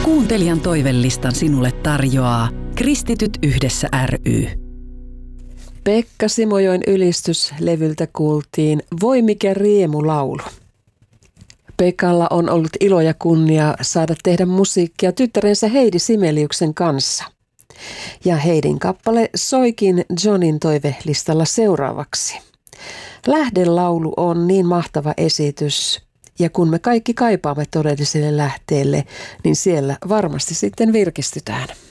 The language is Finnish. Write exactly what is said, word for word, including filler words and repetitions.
Kuuntelijan toivelistan sinulle tarjoaa Kristityt yhdessä ry. Pekka Simojoen ylistyslevyltä kuultiin Voi mikä riemulaulu. Pekalla on ollut ilo ja kunnia saada tehdä musiikkia tyttärensä Heidi Simeliuksen kanssa. Ja Heidin kappale soikin Johnin toivelistalla seuraavaksi. Lähdelaulu on niin mahtava esitys, ja kun me kaikki kaipaamme todelliselle lähteelle, niin siellä varmasti sitten virkistytään.